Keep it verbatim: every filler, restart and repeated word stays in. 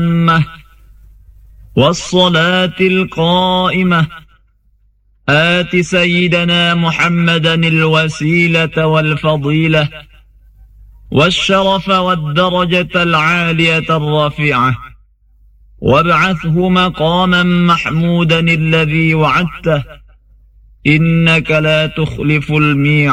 التامة والصلاة القائمة آت سيدنا محمدا الوسيلة والفضيلة والشرف والدرجة العالية الرفيعة وابعثه مقاما محمودا الذي وعدته إنك لا تخلف الميعاد.